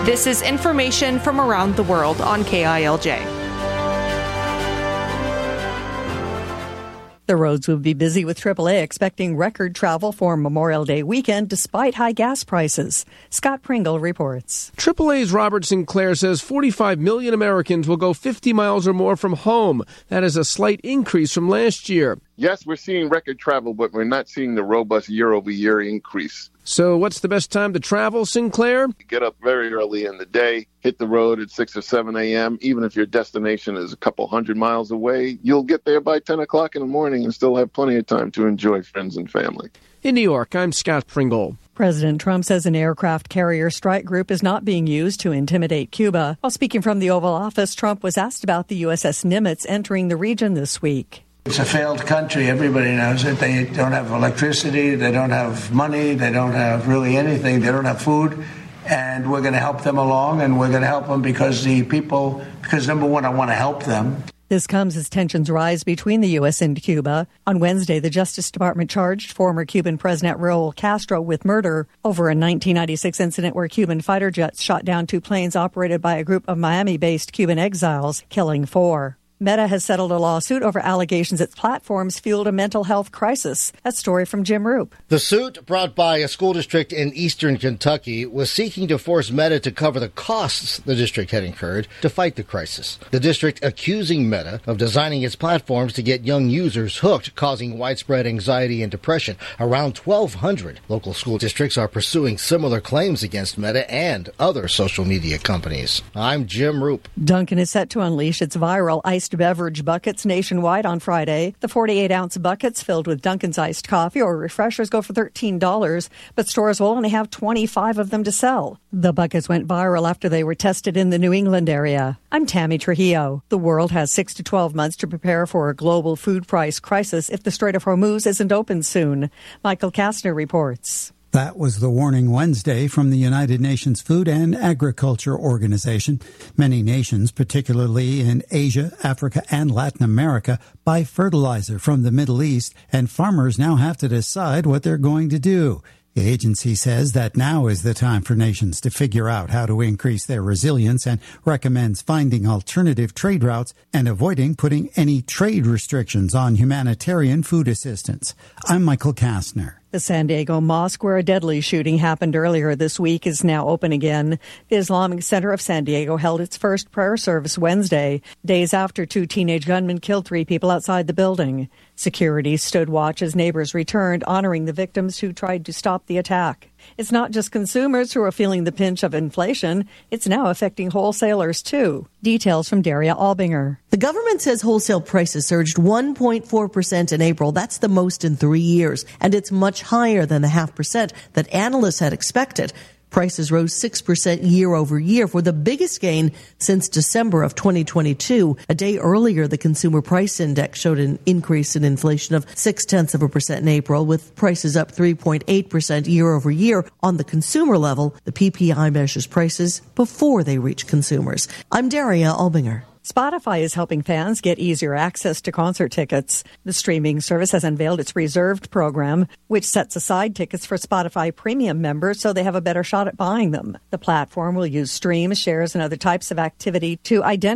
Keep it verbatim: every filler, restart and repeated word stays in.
This is information from around the world on K I L J. The roads will be busy with triple A expecting record travel for Memorial Day weekend despite high gas prices. Scott Pringle reports. triple A's Robert Sinclair says forty-five million Americans will go fifty miles or more from home. That is a slight increase from last year. Yes, we're seeing record travel, but we're not seeing the robust year-over-year increase. So what's the best time to travel, Sinclair? Get up very early in the day, hit the road at six or seven a.m. Even if your destination is a couple hundred miles away, you'll get there by ten o'clock in the morning and still have plenty of time to enjoy friends and family. In New York, I'm Scott Pringle. President Trump says an aircraft carrier strike group is not being used to intimidate Cuba. While speaking from the Oval Office, Trump was asked about the U S S Nimitz entering the region this week. It's a failed country. Everybody knows it. They don't have electricity. They don't have money. They don't have really anything. They don't have food. And we're going to help them along, and we're going to help them because the people, because number one, I want to help them. This comes as tensions rise between the U S and Cuba. On Wednesday, the Justice Department charged former Cuban President Raul Castro with murder over a nineteen ninety-six incident where Cuban fighter jets shot down two planes operated by a group of Miami-based Cuban exiles, killing four. Meta has settled a lawsuit over allegations its platforms fueled a mental health crisis. That story from Jim Roop. The suit, brought by a school district in eastern Kentucky, was seeking to force Meta to cover the costs the district had incurred to fight the crisis. The district accusing Meta of designing its platforms to get young users hooked, causing widespread anxiety and depression. Around twelve hundred local school districts are pursuing similar claims against Meta and other social media companies. I'm Jim Roop. Dunkin' is set to unleash its viral iced beverage buckets nationwide on Friday. The forty-eight ounce buckets filled with Dunkin's iced coffee or refreshers go for thirteen dollars, but stores will only have twenty-five of them to sell. The buckets went viral after they were tested in the New England area. I'm Tammy Trujillo. The world has six to twelve months to prepare for a global food price crisis if the Strait of Hormuz isn't open soon. Michael Kastner reports. That was the warning Wednesday from the United Nations Food and Agriculture Organization. Many nations, particularly in Asia, Africa, and Latin America, buy fertilizer from the Middle East, and farmers now have to decide what they're going to do. The agency says that now is the time for nations to figure out how to increase their resilience and recommends finding alternative trade routes and avoiding putting any trade restrictions on humanitarian food assistance. I'm Michael Kastner. The San Diego mosque, where a deadly shooting happened earlier this week, is now open again. The Islamic Center of San Diego held its first prayer service Wednesday, days after two teenage gunmen killed three people outside the building. Security stood watch as neighbors returned, honoring the victims who tried to stop the attack. It's not just consumers who are feeling the pinch of inflation. It's now affecting wholesalers, too. Details from Daria Albinger. The government says wholesale prices surged one point four percent in April. That's the most in three years, and it's much higher than the half percent that analysts had expected. Prices rose six percent year over year for the biggest gain since December of twenty twenty-two. A day earlier, the Consumer Price Index showed an increase in inflation of six-tenths of a percent in April, with prices up three point eight percent year over year. On the consumer level, the P P I measures prices before they reach consumers. I'm Daria Albinger. Spotify is helping fans get easier access to concert tickets. The streaming service has unveiled its Reserved program, which sets aside tickets for Spotify Premium members so they have a better shot at buying them. The platform will use streams, shares, and other types of activity to identify